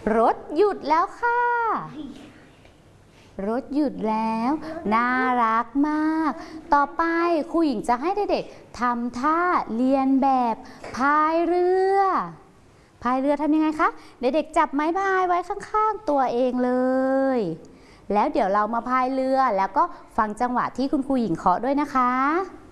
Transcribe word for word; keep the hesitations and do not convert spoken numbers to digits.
รถหยุดแล้วค่ะรถหยุดแล้วน่ารักมากต่อไปครูหญิงจะให้เด็กๆทำท่าเรียนแบบพายเรือพายเรือทำยังไงคะเด็กๆจับไม้พายไว้ข้างๆตัวเองเลยแล้วเดี๋ยวเรามาพายเรือแล้วก็ฟังจังหวะที่คุณครูหญิงเคาะด้วยนะคะ